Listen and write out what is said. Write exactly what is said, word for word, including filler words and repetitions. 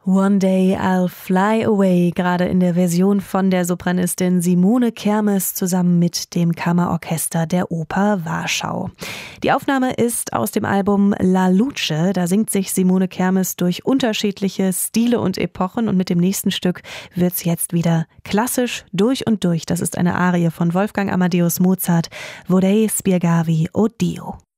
One Day I'll Fly Away, gerade in der Version von der Sopranistin Simone Kermes zusammen mit dem Kammerorchester der Oper Warschau. Die Aufnahme ist aus dem Album La Luce, da singt sich Simone Kermes durch unterschiedliche Stile und Epochen und mit dem nächsten Stück wird's jetzt wieder klassisch durch und durch. Das ist eine Arie von Wolfgang Amadeus Mozart, Vorrei spiegarvi, o Dio.